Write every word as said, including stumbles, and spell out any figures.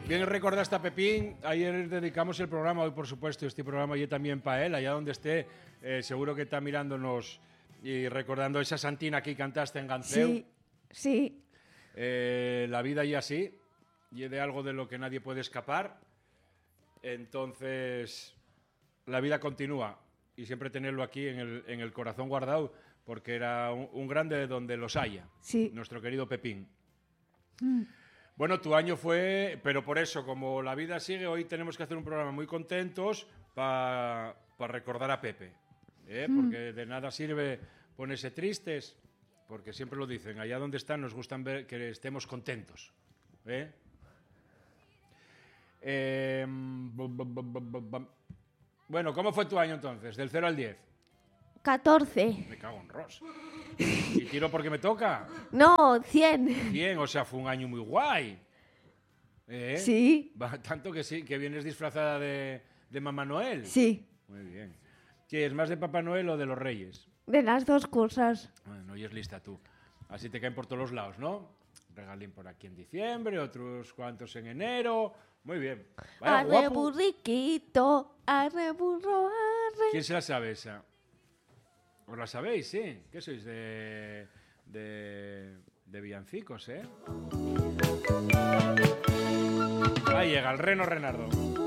Bien recordaste a Pepín, ayer dedicamos el programa, hoy por supuesto, este programa y también para él, allá donde esté, eh, seguro que está mirándonos y recordando esa santina que cantaste en Ganceu. Sí, sí. Eh, la vida y así, y de algo de lo que nadie puede escapar, entonces la vida continúa y siempre tenerlo aquí en el, en el corazón guardado, porque era un, un grande donde los haya, sí. Nuestro querido Pepín. Mm. Bueno, tu año fue, pero por eso, como la vida sigue, hoy tenemos que hacer un programa muy contentos para pa recordar a Pepe, ¿eh? Mm. Porque de nada sirve ponerse tristes, porque siempre lo dicen, allá donde están nos gustan ver que estemos contentos, ¿eh? Eh, bueno, ¿cómo fue tu año entonces? Del cero al diez. catorce. Me cago en Ross. ¿Y tiro porque me toca? No, cien. cien, o sea, fue un año muy guay. ¿Eh? Sí. Tanto que sí, que vienes disfrazada de, de Mamá Noel. Sí. Muy bien. ¿Qué es más de Papá Noel o de los Reyes? De las dos cosas. Bueno, y es lista tú. Así te caen por todos los lados, ¿no? Regalín por aquí en diciembre, otros cuantos en enero. Muy bien. Vaya, arre guapo. burriquito, arre burro, arre. ¿Quién se la sabe esa? ¿Os la sabéis, sí? ¿Qué sois? De, de, de villancicos, ¿eh? Ahí llega el reno Renardo.